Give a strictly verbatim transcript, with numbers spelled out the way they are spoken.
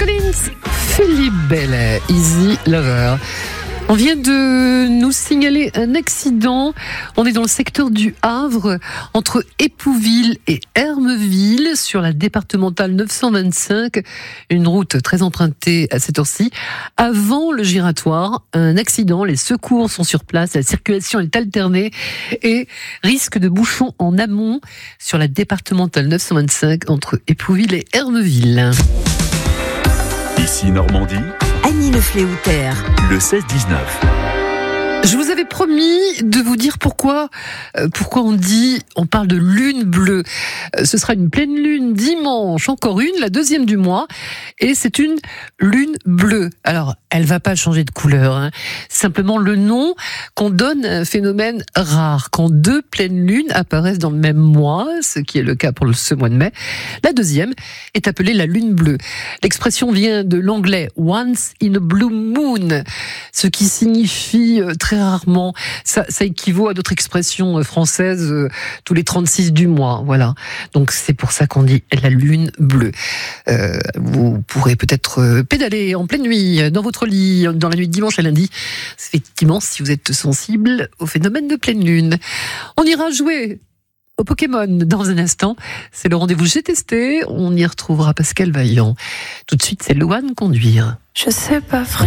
Collins, Philippe Bellet, Easy Lover. On vient de nous signaler un accident. On est dans le secteur du Havre, entre Épouville et Hermeville, sur la départementale neuf cent vingt-cinq. Une route très empruntée à cette heure-ci. Avant le giratoire, un accident. Les secours sont sur place. La circulation est alternée et risque de bouchons en amont sur la départementale neuf cent vingt-cinq entre Épouville et Hermeville. Ici Normandie, Annie Le Fléoutère, le seize dix-neuf. Je vous avais promis de vous dire pourquoi, euh, pourquoi on dit, on parle de lune bleue. Euh, ce sera une pleine lune dimanche, encore une, la deuxième du mois, et c'est une lune bleue. Alors, elle va pas changer de couleur, hein. Simplement le nom qu'on donne à un phénomène rare, quand deux pleines lunes apparaissent dans le même mois, ce qui est le cas pour ce mois de mai. La deuxième est appelée la lune bleue. L'expression vient de l'anglais once in a blue moon, ce qui signifie euh, très rarement, ça, ça équivaut à d'autres expressions françaises euh, tous les trente-six du mois, voilà. Donc c'est pour ça qu'on dit la lune bleue. Euh, vous pourrez peut-être euh, pédaler en pleine nuit dans votre lit, dans la nuit de dimanche à lundi, effectivement, si vous êtes sensible au phénomène de pleine lune. On ira jouer au Pokémon dans un instant. C'est le rendez-vous J'ai testé. On y retrouvera Pascal Vaillant. Tout de suite, c'est Louane Conduire. Je sais pas